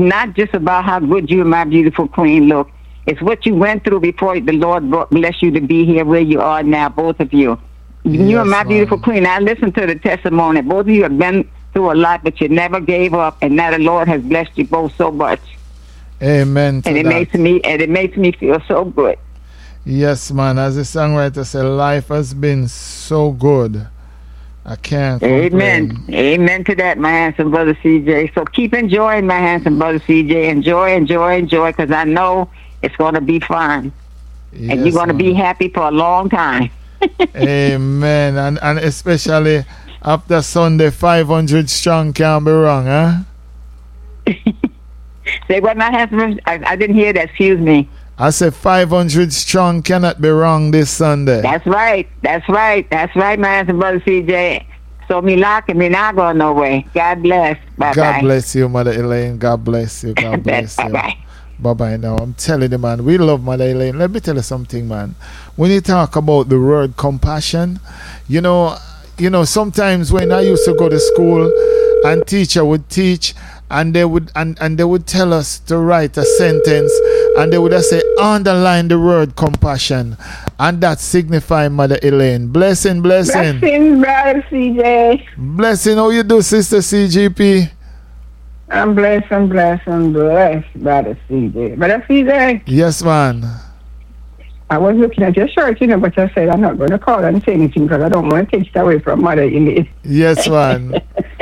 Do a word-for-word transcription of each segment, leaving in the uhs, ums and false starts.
not just about how good you and my beautiful queen look. It's what you went through before the Lord bless you to be here where you are now, both of you. Yes, you and my beautiful ma'am. Queen, I listened to the testimony. Both of you have been through a lot, but you never gave up, and now the Lord has blessed you both so much. Amen. And it that. makes me and it makes me feel so good. Yes, man. As the songwriter said, life has been so good. I can't Amen. complain. Amen to that, my handsome brother C J. So keep enjoying, my handsome brother C J. Enjoy, enjoy, enjoy, because I know it's going to be fun. Yes, and you're going to be happy for a long time. Amen. And and especially after Sunday, five hundred strong can't be wrong, huh? Say what, my handsome? I, I didn't hear that. Excuse me. I said five hundred strong cannot be wrong this Sunday. That's right. That's right. That's right, my handsome brother C J. So me locking me not going no way. God bless. Bye-bye. God bless you, Mother Elaine. God bless you. God bless you. Bye-bye. Bye-bye now. I'm telling you, man, we love Mother Elaine. Let me tell you something, man. When you talk about the word compassion, you know, you know, sometimes when I used to go to school and teacher would teach and they would and, and they would tell us to write a sentence and they would say underline the word compassion, and that signify Mother Elaine. Blessing, blessing. Blessing, brother C J. Blessing, how you do, Sister C G P? I'm blessed, I'm blessed, I'm blessed, brother C J. Brother C J. Yes, man. I was looking at your shirt, you know, but I said I'm not going to call and say anything because I don't want to take it away from Mother Elaine. Yes, man.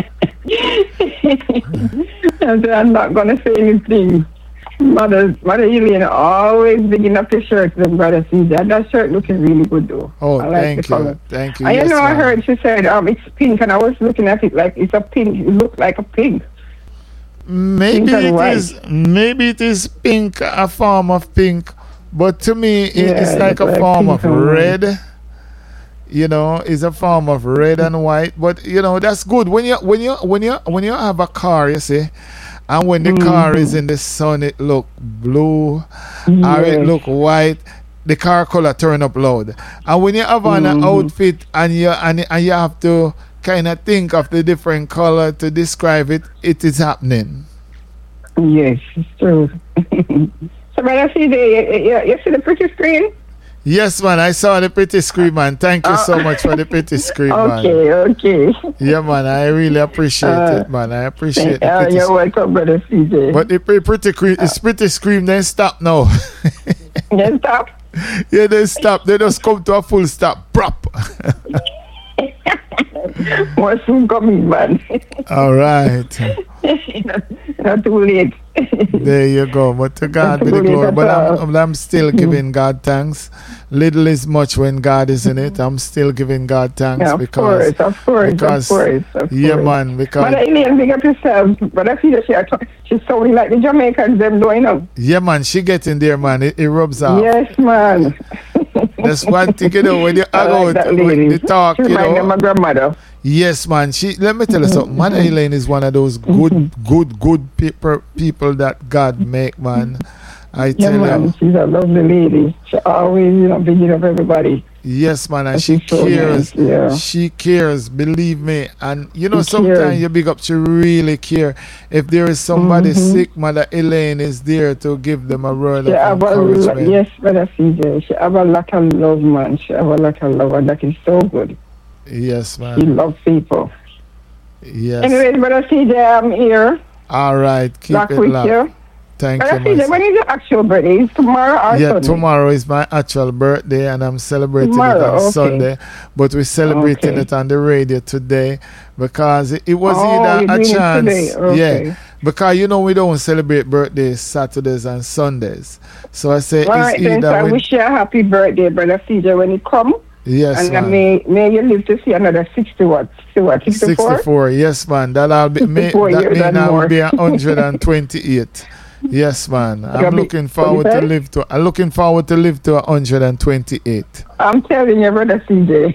I said I'm not going to say anything. Mother, Mother Elaine always digging up the shirt and brother C J. That shirt looking really good though. Oh, I like thank the you. color. Thank you. I yes, know I man. heard she said um it's pink and I was looking at it like it's a pink. It looked like a pink. Maybe Pink and it white. is. Maybe it is pink, a form of pink, but to me, it, Yeah, it's like it a look like form pink of and white. red. You know, it's a form of red and white. But you know, that's good when you when you when you when you have a car, you see, and when the Mm-hmm. car is in the sun, it look blue, or it Yes. look white. The car color turn up loud. And when you have on an Mhm. outfit and you and, and you have to kind of think of the different color to describe it, it is happening. Yes, it's true. So, brother C J, you, you, you see the pretty screen? Yes, man. I saw the pretty screen, man. Thank you so much for the pretty screen, man. Okay, okay. Yeah, man. I really appreciate Uh, it, man. I appreciate Uh, the pretty you're screen. welcome, brother C J. But the pre- pretty screen, it's pretty screen. Then stop now. Yes, stop. Yeah, they stop. They just come to a full stop. Prop. More soon coming, man. All right. not, not too late. There you go. But to God be the glory. But I'm, I'm still giving God thanks. Little is much when God is in it. I'm still giving God thanks Yeah, of because, course, of course, because of course, of yeah, course. man. Because Mother Elaine, big up yourself. But I feel that she, are talk- she's sounding like the Jamaicans, them doing up. yeah, man. She getting there, man. It, it rubs off. Yes, man. That's one thing, you know, when you I hang like out, that when lady. you talk, She you remind me of know. my grandmother. Yes, man. She let me tell you something. Mother Elaine is one of those good, good, good people people that God make, man. I Yeah, tell man, you. she's a lovely lady. She always, you know, thinking of everybody. Yes, man, and That's she so cares. nice, yeah. She cares, believe me. And you know, She sometimes cares. you big up, she really care. If there is somebody Mhm. sick, Mother Elaine is there to give them a word She of have a lo- encouragement. yes, brother C J. She have a lot of love, man. She have a lot of love, and that is so good. Yes, She man. loves people. Yes. Anyway, brother C J, I'm here. All right, keep Back it with locked. you. Thank Brother you, C J, my son. when is your actual birthday? Is tomorrow or Yeah, Sunday? tomorrow is my actual birthday and I'm celebrating it Tomorrow, on okay. Sunday. But we're celebrating Okay. it on the radio today because it, it was Oh, either you're a doing it chance. today, okay. Yeah. Because you know we don't celebrate birthdays Saturdays and Sundays. So I say All it's right, then, so either I when, wish you a happy birthday, brother C J, when it comes. yes, And uh, man. may, may you live to see another sixty what? sixty what? sixty-four? sixty-four, yes, man. That'll be may, sixty-four that years mean and I will more. be one hundred twenty-eight. Yes, man. I'm You'll be looking forward to twenty-five? live to. I'm looking forward to live to one hundred twenty-eight. I'm telling you, brother C J.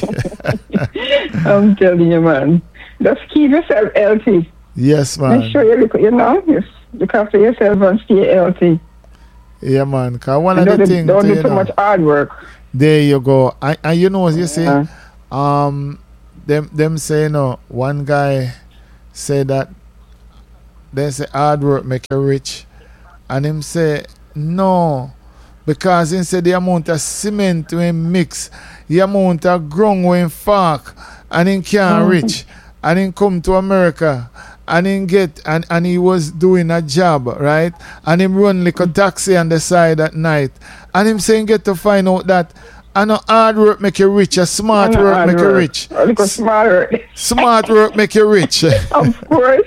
I'm telling you, man. Just keep yourself healthy. Yes, man. Make sure you look, you know, you look after yourself and stay healthy. Yeah, man. Because one And of the don't do, things, don't you do too know, much hard work. there you go. And, and you know, as you say, Yeah. um, them them say, you know, one guy said that then say hard work make you rich. And him say, no. Because he said the amount of cement we mix, the amount of ground we fark, and he can't mm-hmm. reach. And he come to America. And he get and, and he was doing a job, right? And him run like a taxi on the side at night. And him saying get to find out that I know hard work make you rich, a smart work make you rich. Smart work. Smart work make you rich. Of course.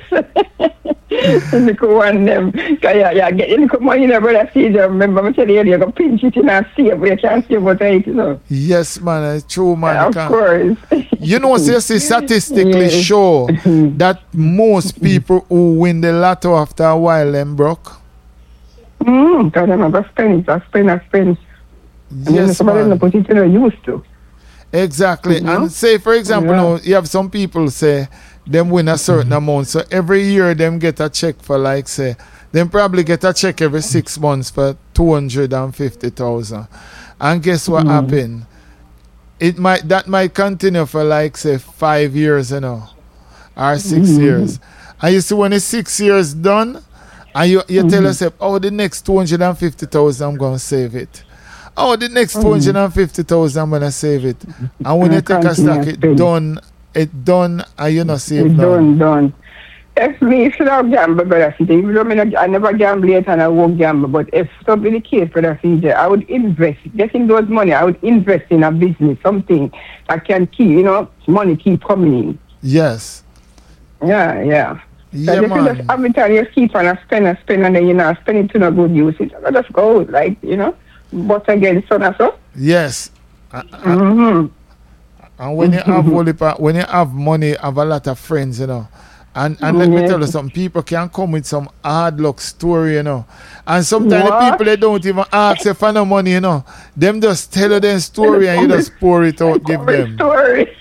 Look one them. Yeah, yeah, get in come on, you know, brother C J. Remember I tell you you go pinch it in and see but you can't see what it is. So. Yes, man, it's true, man. Yeah, of can. course. You know, so you see statistically yes. show that most people who win the lotto after a while them broke. Hmm, because I'm a spend, I spend, I spend. Yes, somebody in the position are used to. Exactly. Mm-hmm. And say, for example, yeah. now, you have some people say them win a certain mm-hmm. amount. So every year them get a check for like say, them probably get a check every six months for two hundred fifty thousand. And guess what mm-hmm. happened? It might that might continue for like say five years, you know, or six mm-hmm. years. And you see when it's six years done, and you, you mm-hmm. tell yourself, oh, the next two hundred fifty thousand I'm going to save it. Oh, the next mm-hmm. two hundred fifty thousand I'm going to save it. And when you take a stock, it done, it done, and you not save it. Done, done. If me, should have gamble, brother C J. Even though I never gamble yet and I won't gamble, but if something be the case, brother C J, I would invest. Getting those money, I would invest in a business, something that can keep, you know, money keep coming in. Yes. Yeah, yeah. Yeah, so man. You just every time you keep on a spend and spend and then you know spend it to no good use. It I just go like, you know, but again, so and so. Yes. Uh, mm-hmm. And when you have mm-hmm. when you have money, have a lot of friends, you know. And and let yes. me tell you something, people can come with some hard luck story, you know. And sometimes what? the people they don't even ask you for no money, you know. Them just tell you their story and you just pour it out, give them. Story.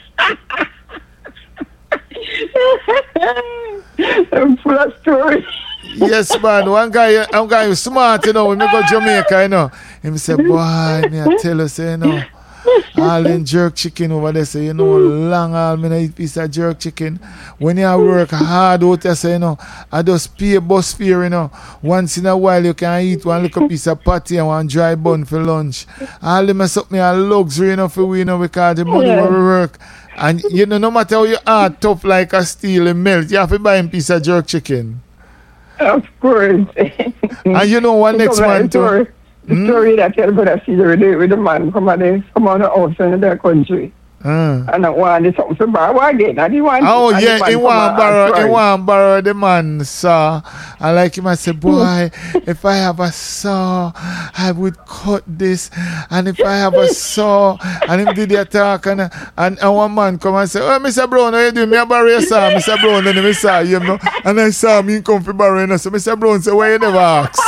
I'm full of stories. Yes, man. One guy, one guy was smart, you know. When we go Jamaica, you know, him say, boy, me I tell you, say, you know, all in jerk chicken over there, say, you know, long all me I eat piece of jerk chicken. When you work hard out there, say, you know, I just pay bus fare, you know. Once in a while you can eat one little piece of patty and one dry bun for lunch. All them mess up me a luxury, you know, for we, you know, because the money yeah. where we work. And you know, no matter how you are tough like a steel and melt, you have to buy a piece of jerk chicken. Of course. And you know what next man too? The hmm? story that you're going to see with the, with the man come on the, come on the house in their country. Uh. And I wanted something to borrow again. I didn't want Oh, yeah, he want borrow, he want borrow the man saw. I like him, I say, boy, if I have a saw, I would cut this. And if I have a saw, and him did the attack, and, and, and one man come and say, oh, Mister Brown, how you doing? Me a borrow your saw, Mister Brown, and I saw him, no? And I saw me come for borrowing, so Mister Brown said, why you never ask?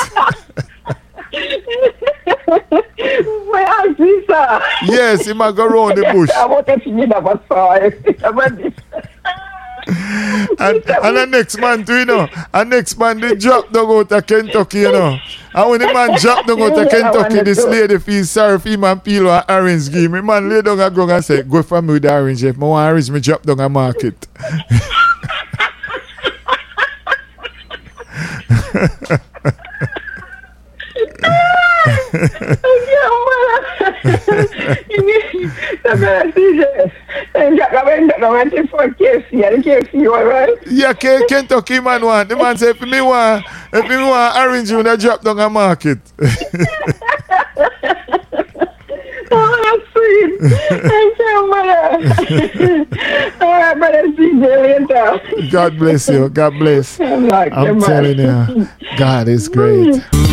My auntie, sir. Yes, he might go around the bush. I want to see you never saw it. and, and the next man too, you know. And next man they drop down out to Kentucky, you know. And when the man drop down out to Kentucky, this lady feels sorry for him and peel an orange give me. Man lay down and go and say, go for me with the orange. If I want orange, me drop down and market. Yeah, Kentucky man want. The man say if me want, if me want orange, you wanna drop down a market. Oh, that's sweet. Thank you, mother. All right, brother, see you later. God bless you. God bless. I'm, like, I'm telling you, God is great.